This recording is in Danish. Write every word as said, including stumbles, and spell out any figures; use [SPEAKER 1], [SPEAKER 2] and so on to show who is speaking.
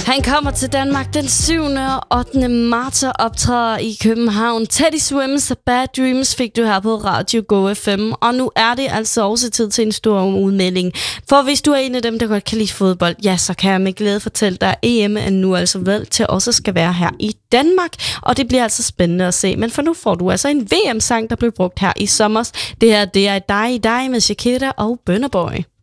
[SPEAKER 1] Han kommer til Danmark den syvende og ottende marts og optræder i København. Teddy Swims og Bad Dreams fik du her på Radio Go F M. Og nu er det altså også tid til en stor udmelding. For hvis du er en af dem, der godt kan lide fodbold, ja, så kan jeg med glæde fortælle dig, at E M er nu altså valgt til også skal være her i Danmark. Og det bliver altså spændende at se. Men for nu får du altså en V M-sang, der blev brugt her i sommer. Det her, det er Dig, Dig med Shakira og Burna Boy.